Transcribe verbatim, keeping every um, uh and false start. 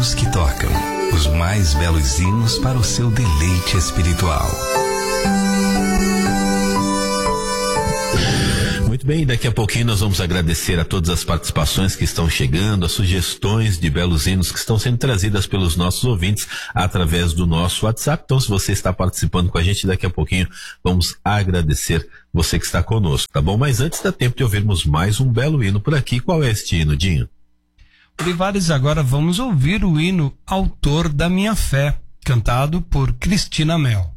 hinos que tocam, os mais belos hinos para o seu deleite espiritual. Muito bem, daqui a pouquinho nós vamos agradecer a todas as participações que estão chegando, as sugestões de belos hinos que estão sendo trazidas pelos nossos ouvintes através do nosso WhatsApp. Então, se você está participando com a gente, daqui a pouquinho vamos agradecer você que está conosco, tá bom? Mas antes dá tempo de ouvirmos mais um belo hino por aqui. Qual é este hino, Dinho? Olivares, agora vamos ouvir o hino Autor da Minha Fé, cantado por Cristina Mel.